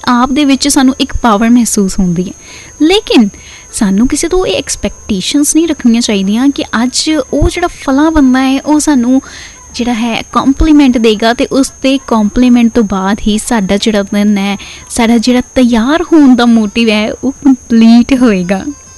ਆਪ ਦੇ ਵਿੱਚ ਸਾਨੂੰ ਇੱਕ ਪਾਵਰ ਮਹਿਸੂਸ ਹੁੰਦੀ ਹੈ। ਲੇਕਿਨ ਸਾਨੂੰ ਕਿਸੇ ਤੋਂ ਇਹ ਐਕਸਪੈਕਟੇਸ਼ਨਸ ਨਹੀਂ ਰੱਖਣੀਆਂ ਚਾਹੀਦੀਆਂ ਕਿ ਅੱਜ ਉਹ ਜਿਹੜਾ ਫਲਾਂ ਬੰਦਾ ਹੈ ਉਹ ਸਾਨੂੰ ਜਿਹੜਾ ਹੈ ਕੰਪਲੀਮੈਂਟ ਦੇਗਾ ਅਤੇ ਉਸ 'ਤੇ ਕੰਪਲੀਮੈਂਟ ਤੋਂ ਬਾਅਦ ਹੀ ਸਾਡਾ ਜਿਹੜਾ ਦਿਨ ਹੈ, ਸਾਡਾ ਜਿਹੜਾ ਤਿਆਰ ਹੋਣ ਦਾ ਮੋਟਿਵ ਹੈ ਉਹ ਕੰਪਲੀਟ ਹੋਏਗਾ।